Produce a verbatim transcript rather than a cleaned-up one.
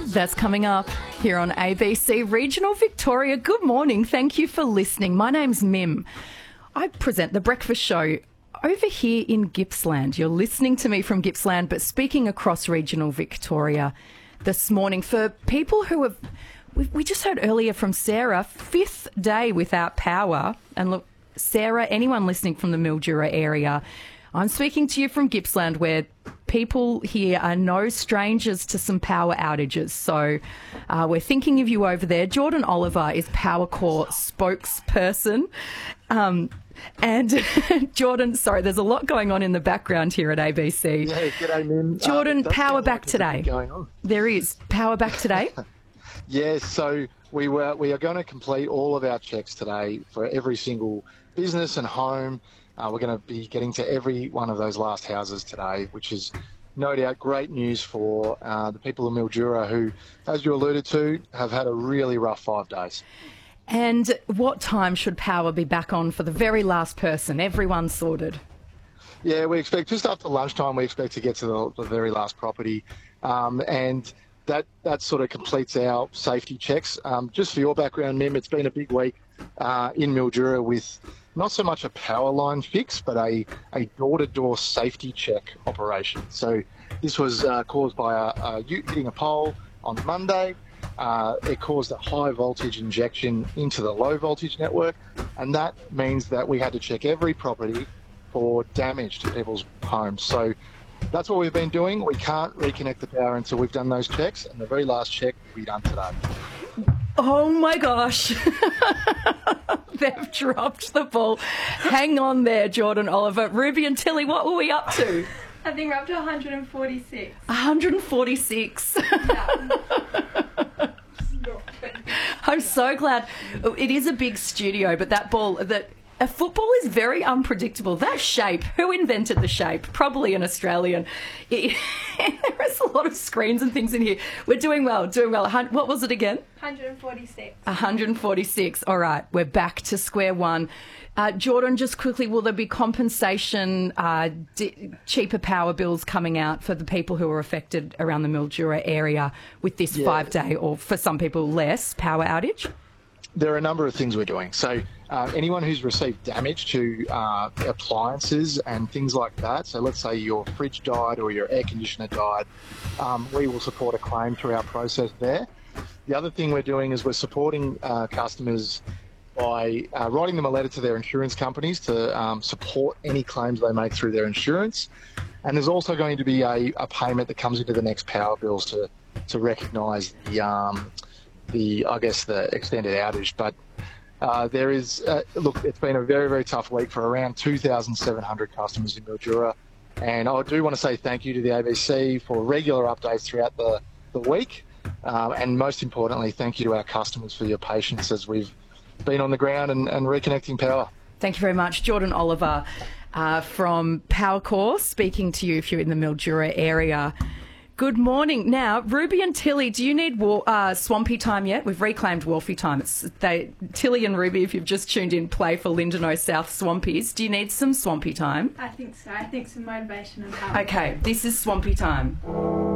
That's coming up here on A B C Regional Victoria. Good morning. Thank you for listening. My name's Mim. I present the breakfast show over here in Gippsland. You're listening to me from Gippsland, but speaking across regional Victoria this morning for people who have, we, we just heard earlier from Sarah, fifth day without power. And look, Sarah, anyone listening from the Mildura area, I'm speaking to you from Gippsland, where people here are no strangers to some power outages. So uh, we're thinking of you over there. Jordan Oliver is PowerCore spokesperson. Um, and Jordan, sorry, there's a lot going on in the background here at A B C. Yeah, g'day, Min. Jordan, uh, power back like today. Going on. There is. Power back today? Yes, so we were we are going to complete all of our checks today for every single business and home. Uh, we're going to be getting to every one of those last houses today, which is no doubt great news for uh, the people of Mildura who, as you alluded to, have had a really rough five days. And what time should power be back on for the very last person? Everyone's sorted. Yeah, we expect just after lunchtime, we expect to get to the, the very last property. Um, and that, that sort of completes our safety checks. Um, just for your background, Mim, it's been a big week uh, in Mildura with not so much a power line fix, but a, a door-to-door safety check operation. So this was uh, caused by a, a ute hitting a pole on Monday. Uh, it caused a high voltage injection into the low voltage network, and that means that we had to check every property for damage to people's homes. So that's what we've been doing. We can't reconnect the power until we've done those checks, and the very last check will be done today. Oh my gosh. They've dropped the ball. Hang on there, Jordan Oliver. Ruby and Tilly, what were we up to? I think we're up to one hundred forty-six. one hundred forty-six. Yeah. I'm so glad. It is a big studio, but that ball, that a football is very unpredictable. That shape, who invented the shape? Probably an Australian. It, there is a lot of screens and things in here. We're doing well, doing well. What was it again? one hundred forty-six. one hundred forty-six. All right, we're back to square one. Uh, Jordan, just quickly, will there be compensation, uh, d- cheaper power bills coming out for the people who are affected around the Mildura area with this Yeah. five-day, or for some people less, power outage? There are a number of things we're doing. So uh, anyone who's received damage to uh, appliances and things like that, so let's say your fridge died or your air conditioner died, um, we will support a claim through our process there. The other thing we're doing is we're supporting uh, customers by uh, writing them a letter to their insurance companies to um, support any claims they make through their insurance. And there's also going to be a, a payment that comes into the next power bills to, to recognise the... Um, the, I guess, the extended outage. But uh, there is, uh, look, it's been a very, very tough week for around two thousand seven hundred customers in Mildura. And I do want to say thank you to the A B C for regular updates throughout the, the week. Um, and most importantly, thank you to our customers for your patience as we've been on the ground and, and reconnecting power. Thank you very much. Jordan Oliver uh, from PowerCore speaking to you if you're in the Mildura area. Good morning. Now, Ruby and Tilly, do you need wa- uh, swampy time yet? We've reclaimed Wolfie time. It's they, Tilly and Ruby, if you've just tuned in, play for Lindeno South Swampies. Do you need some swampy time? I think so. I think some motivation and power. Okay, this is swampy time.